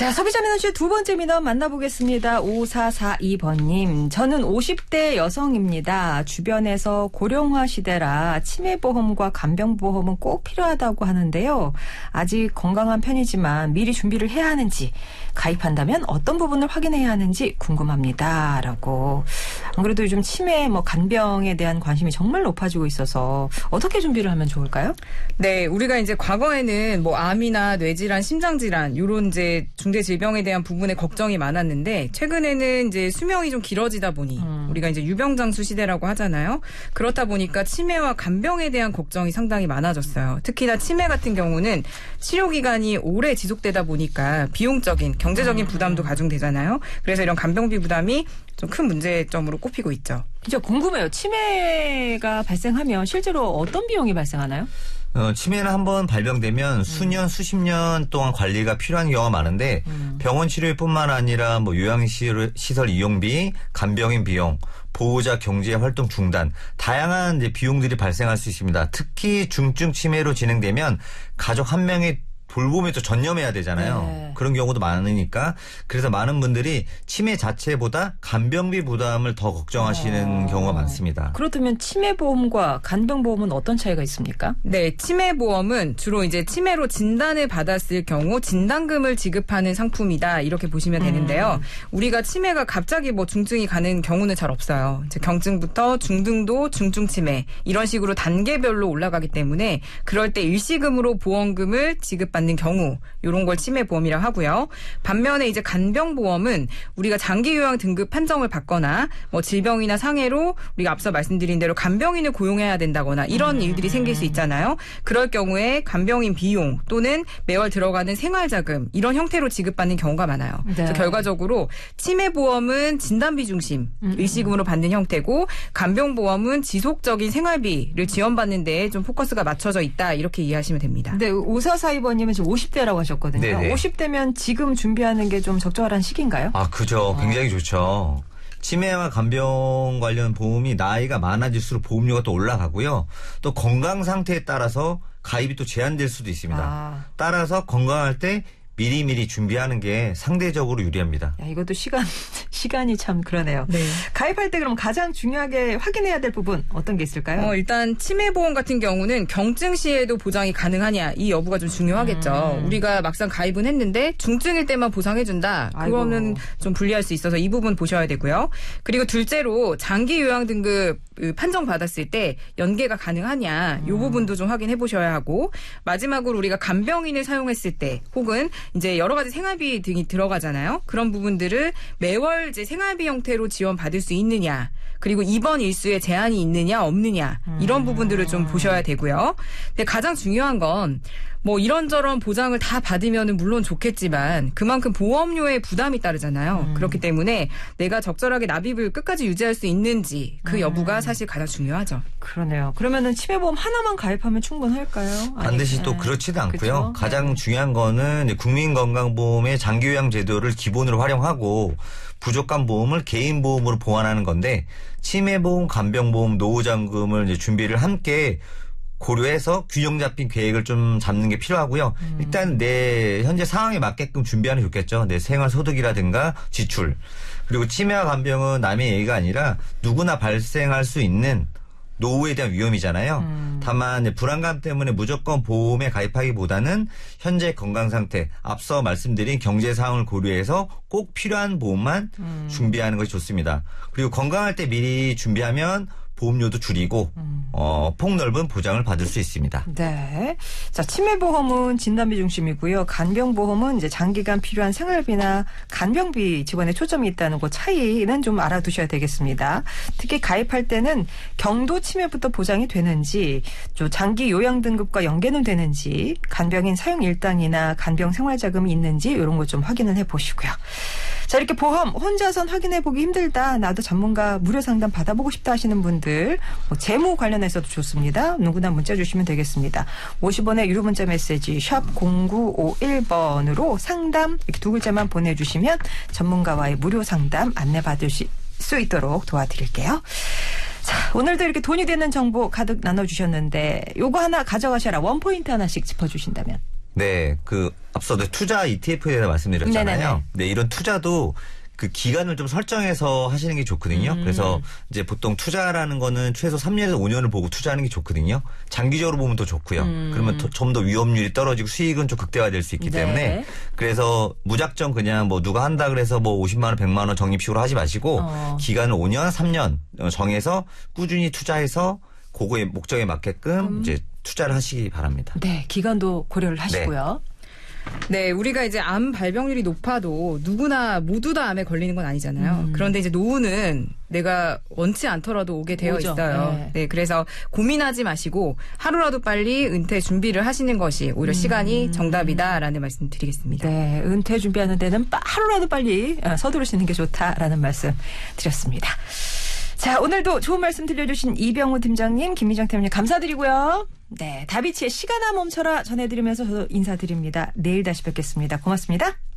자, 소비자민원쇼 두 번째 민원 만나보겠습니다. 5442번님. 저는 50대 여성입니다. 주변에서 고령화 시대라 치매보험과 간병보험은 꼭 필요하다고 하는데요. 아직 건강한 편이지만 미리 준비를 해야 하는지, 가입한다면 어떤 부분을 확인해야 하는지 궁금합니다. 라고. 안 그래도 요즘 치매, 간병에 대한 관심이 정말 높아지고 있어서 어떻게 준비를 하면 좋을까요? 네, 우리가 이제 과거에는 암이나 뇌질환, 심장질환, 요런 이제 중대 질병에 대한 부분에 걱정이 많았는데, 최근에는 이제 수명이 좀 길어지다 보니, 우리가 이제 유병장수 시대라고 하잖아요. 그렇다 보니까 치매와 간병에 대한 걱정이 상당히 많아졌어요. 특히나 치매 같은 경우는 치료 기간이 오래 지속되다 보니까 비용적인, 경제적인 부담도 가중되잖아요. 그래서 이런 간병비 부담이 좀 큰 문제점으로 꼽히고 있죠. 진짜 궁금해요. 치매가 발생하면 실제로 어떤 비용이 발생하나요? 치매는 한번 발병되면 수년, 수십 년 동안 관리가 필요한 경우가 많은데 병원 치료뿐만 아니라 요양시설 이용비, 간병인 비용, 보호자 경제 활동 중단, 다양한 이제 비용들이 발생할 수 있습니다. 특히 중증 치매로 진행되면 가족 한 명의 돌봄에 또 전념해야 되잖아요. 네. 그런 경우도 많으니까 그래서 많은 분들이 치매 자체보다 간병비 부담을 더 걱정하시는 경우가 많습니다. 그렇다면 치매보험과 간병보험은 어떤 차이가 있습니까? 네, 치매보험은 주로 이제 치매로 진단을 받았을 경우 진단금을 지급하는 상품이다, 이렇게 보시면 되는데요. 우리가 치매가 갑자기 중증이 가는 경우는 잘 없어요. 이제 경증부터 중등도, 중증 치매 이런 식으로 단계별로 올라가기 때문에 그럴 때 일시금으로 보험금을 지급받는 경우, 이런 걸 치매보험이라고 하고요. 반면에 이제 간병보험은 우리가 장기요양 등급 판정을 받거나 질병이나 상해로 우리가 앞서 말씀드린 대로 간병인을 고용해야 된다거나 이런 일들이 생길 수 있잖아요. 그럴 경우에 간병인 비용 또는 매월 들어가는 생활자금 이런 형태로 지급받는 경우가 많아요. 네. 그래서 결과적으로 치매보험은 진단비 중심 일시금으로 받는 형태고, 간병보험은 지속적인 생활비를 지원받는 데에 좀 포커스가 맞춰져 있다, 이렇게 이해하시면 됩니다. 네, 5442번님은 지금 50대라고 하셨거든요. 네네. 50대면 지금 준비하는 게 좀 적절한 시기인가요? 그죠. 굉장히 좋죠. 치매와 간병 관련 보험이 나이가 많아질수록 보험료가 또 올라가고요. 또 건강 상태에 따라서 가입이 또 제한될 수도 있습니다. 따라서 건강할 때 미리미리 준비하는 게 상대적으로 유리합니다. 야, 이것도 시간이 참 그러네요. 네. 가입할 때 그럼 가장 중요하게 확인해야 될 부분 어떤 게 있을까요? 일단 치매보험 같은 경우는 경증 시에도 보장이 가능하냐, 이 여부가 좀 중요하겠죠. 우리가 막상 가입은 했는데 중증일 때만 보상해준다, 그거는 좀 불리할 수 있어서 이 부분 보셔야 되고요. 그리고 둘째로 장기 요양 등급 판정 받았을 때 연계가 가능하냐, 이 부분도 좀 확인해 보셔야 하고, 마지막으로 우리가 간병인을 사용했을 때 혹은 이제 여러 가지 생활비 등이 들어가잖아요. 그런 부분들을 매월 이제 생활비 형태로 지원받을 수 있느냐, 그리고 입원 일수에 제한이 있느냐 없느냐, 이런 부분들을 좀 보셔야 되고요. 근데 가장 중요한 건 이런저런 보장을 다 받으면 물론 좋겠지만 그만큼 보험료의 부담이 따르잖아요. 그렇기 때문에 내가 적절하게 납입을 끝까지 유지할 수 있는지, 그 여부가 사실 가장 중요하죠. 그러네요. 그러면은 치매보험 하나만 가입하면 충분할까요? 반드시 또 그렇지도 않고요. 그렇죠? 가장 중요한 거는 국민건강보험의 장기요양 제도를 기본으로 활용하고 부족한 보험을 개인보험으로 보완하는 건데, 치매보험, 간병보험, 노후자금을 이제 준비를 함께 고려해서 균형 잡힌 계획을 좀 잡는 게 필요하고요. 일단 내 현재 상황에 맞게끔 준비하는 게 좋겠죠. 내 생활 소득이라든가 지출. 그리고 치매와 간병은 남의 얘기가 아니라 누구나 발생할 수 있는 노후에 대한 위험이잖아요. 다만 불안감 때문에 무조건 보험에 가입하기보다는 현재 건강 상태, 앞서 말씀드린 경제 상황을 고려해서 꼭 필요한 보험만 준비하는 것이 좋습니다. 그리고 건강할 때 미리 준비하면 보험료도 줄이고 폭넓은 보장을 받을 수 있습니다. 네. 자, 치매보험은 진단비 중심이고요. 간병보험은 이제 장기간 필요한 생활비나 간병비 지원에 초점이 있다는 그 차이는 좀 알아두셔야 되겠습니다. 특히 가입할 때는 경도 치매부터 보장이 되는지, 또 장기 요양 등급과 연계는 되는지, 간병인 사용 일당이나 간병 생활자금이 있는지 이런 거 좀 확인을 해보시고요. 자, 이렇게 보험 혼자선 확인해보기 힘들다, 나도 전문가 무료 상담 받아보고 싶다 하시는 분들, 재무 관련해서도 좋습니다. 누구나 문자 주시면 되겠습니다. 50원의 유료 문자 메시지 샵 0951번으로 상담 이렇게 두 글자만 보내주시면 전문가와의 무료 상담 안내받을 수 있도록 도와드릴게요. 자, 오늘도 이렇게 돈이 되는 정보 가득 나눠주셨는데 요거 하나 가져가셔라. 원포인트 하나씩 짚어주신다면. 네, 앞서 투자 ETF에 대해서 말씀드렸잖아요. 네네네. 네, 이런 투자도 그 기간을 좀 설정해서 하시는 게 좋거든요. 그래서 이제 보통 투자라는 거는 최소 3년에서 5년을 보고 투자하는 게 좋거든요. 장기적으로 보면 더 좋고요. 그러면 좀 더 위험률이 떨어지고 수익은 좀 극대화될 수 있기 네. 때문에 그래서 무작정 그냥 뭐 누가 한다 그래서 뭐 50만 원, 100만 원 적립식으로 하지 마시고 기간을 5년, 3년 정해서 꾸준히 투자해서 그거의 목적에 맞게끔 이제 투자를 하시기 바랍니다. 네, 기간도 고려를 하시고요. 네, 우리가 이제 암 발병률이 높아도 누구나 모두 다 암에 걸리는 건 아니잖아요. 그런데 이제 노후는 내가 원치 않더라도 오게 되어 오죠. 있어요. 네. 네, 그래서 고민하지 마시고 하루라도 빨리 은퇴 준비를 하시는 것이 오히려 시간이 정답이다라는 말씀 드리겠습니다. 네, 은퇴 준비하는 데는 하루라도 빨리 서두르시는 게 좋다라는 말씀 드렸습니다. 자, 오늘도 좋은 말씀 들려주신 이병우 팀장님, 김미정 팀장님 감사드리고요. 네, 다비치의 시간아 멈춰라 전해드리면서 저도 인사드립니다. 내일 다시 뵙겠습니다. 고맙습니다.